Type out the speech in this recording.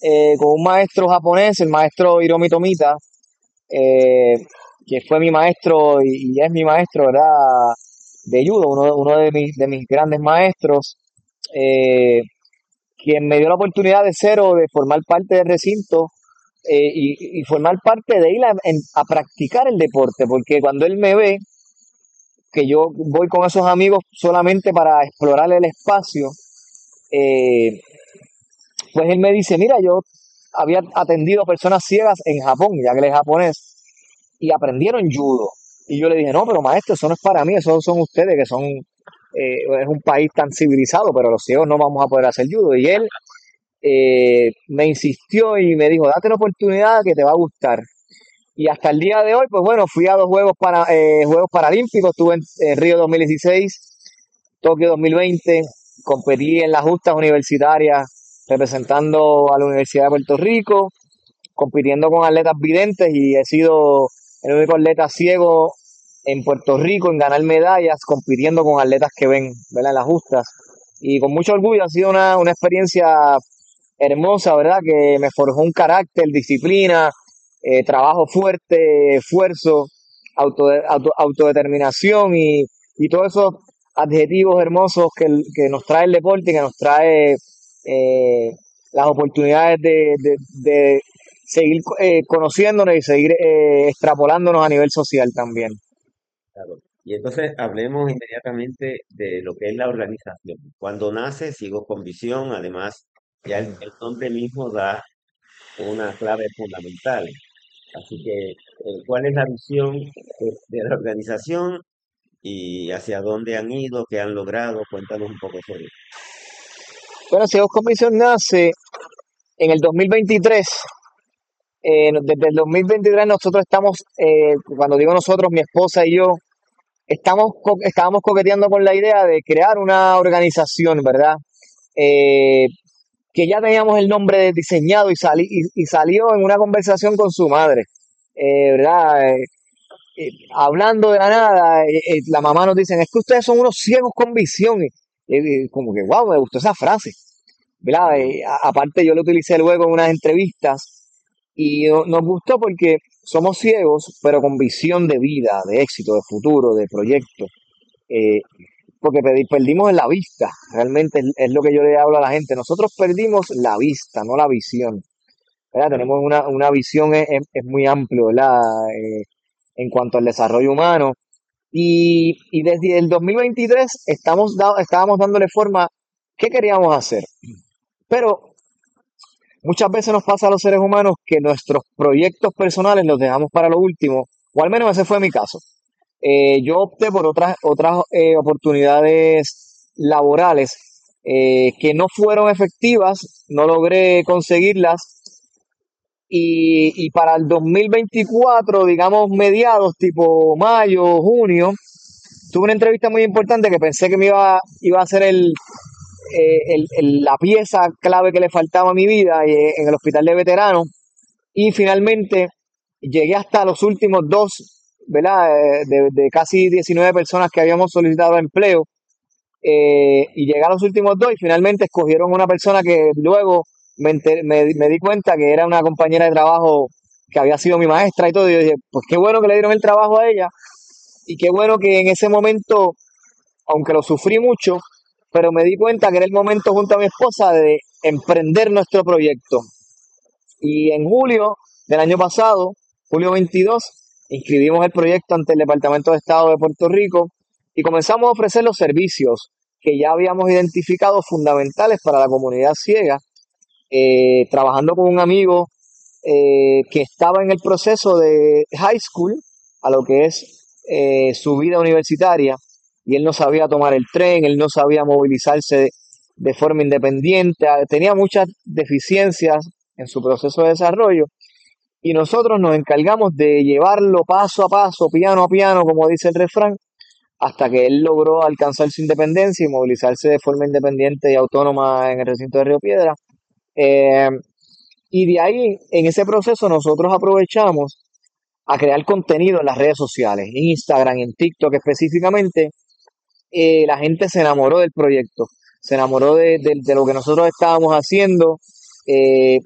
con un maestro japonés, el maestro Hiromi Tomita, eh, que fue mi maestro y es mi maestro, ¿verdad? De judo, uno de mis grandes maestros, eh, quien me dio la oportunidad de cero de formar parte del recinto y formar parte de ir a practicar el deporte, porque cuando él me ve, que yo voy con esos amigos solamente para explorar el espacio, eh, pues él me dice, mira, yo había atendido personas ciegas en Japón, ya que él es japonés, y aprendieron judo. Y yo le dije, no, pero maestro, eso no es para mí, eso son ustedes que son, es un país tan civilizado, pero los ciegos no vamos a poder hacer judo. Y él me insistió y me dijo, date una oportunidad que te va a gustar. Y hasta el día de hoy, pues bueno, fui a dos Juegos Paralímpicos, estuve en Río 2016, Tokio 2020, competí en las justas universitarias representando a la Universidad de Puerto Rico, compitiendo con atletas videntes y he sido el único atleta ciego en Puerto Rico en ganar medallas compitiendo con atletas que ven, ¿verdad? En las justas. Y con mucho orgullo ha sido una experiencia hermosa, ¿verdad? Que me forjó un carácter, disciplina, trabajo fuerte, esfuerzo, autodeterminación y todos esos adjetivos hermosos que nos trae el deporte y que nos trae las oportunidades de seguir conociéndonos y seguir extrapolándonos a nivel social también. Claro. Y entonces hablemos inmediatamente de lo que es la organización. Cuando nace, sigo con visión, además, ya el nombre mismo da una clave fundamental. Así que, ¿cuál es la visión de la organización y hacia dónde han ido, qué han logrado? Cuéntanos un poco sobre eso. Bueno, Ciegos con Visión nace en el 2023. Desde el 2023 nosotros estamos, cuando digo nosotros, mi esposa y yo, estábamos coqueteando con la idea de crear una organización, ¿verdad? Eh, que ya teníamos el nombre diseñado y salió en una conversación con su madre, ¿verdad? Hablando de la nada, la mamá nos dice, es que ustedes son unos ciegos con visión. Como que, wow, me gustó esa frase, ¿verdad? Mm. Aparte yo lo utilicé luego en unas entrevistas y nos gustó porque somos ciegos, pero con visión de vida, de éxito, de futuro, de proyecto. Eh, porque perdimos la vista, realmente es lo que yo le hablo a la gente. Nosotros perdimos la vista, no la visión. ¿Verdad? Claro. Tenemos una visión es muy amplio, ¿verdad? En cuanto al desarrollo humano. Y desde el 2023 estábamos dándole forma qué queríamos hacer. Pero muchas veces nos pasa a los seres humanos que nuestros proyectos personales los dejamos para lo último, o al menos ese fue mi caso. Yo opté por otras oportunidades laborales que no fueron efectivas, no logré conseguirlas y para el 2024, digamos mediados, tipo mayo, junio, tuve una entrevista muy importante que pensé que iba a ser la pieza clave que le faltaba a mi vida en el hospital de veteranos y finalmente llegué hasta los últimos dos, ¿verdad? De casi 19 personas que habíamos solicitado empleo y llegué a los últimos dos y finalmente escogieron una persona que luego me di cuenta que era una compañera de trabajo que había sido mi maestra y todo. Y yo dije, pues qué bueno que le dieron el trabajo a ella y qué bueno que en ese momento, aunque lo sufrí mucho, pero me di cuenta que era el momento junto a mi esposa de emprender nuestro proyecto. Y en julio del año pasado, julio 22, inscribimos el proyecto ante el Departamento de Estado de Puerto Rico y comenzamos a ofrecer los servicios que ya habíamos identificado fundamentales para la comunidad ciega, trabajando con un amigo que estaba en el proceso de high school a lo que es su vida universitaria y él no sabía tomar el tren, él no sabía movilizarse de forma independiente, tenía muchas deficiencias en su proceso de desarrollo y nosotros nos encargamos de llevarlo paso a paso, piano a piano, como dice el refrán, hasta que él logró alcanzar su independencia y movilizarse de forma independiente y autónoma en el recinto de Río Piedra. Eh, y de ahí, en ese proceso, nosotros aprovechamos a crear contenido en las redes sociales, en Instagram, en TikTok específicamente. La gente se enamoró del proyecto, se enamoró de lo que nosotros estábamos haciendo.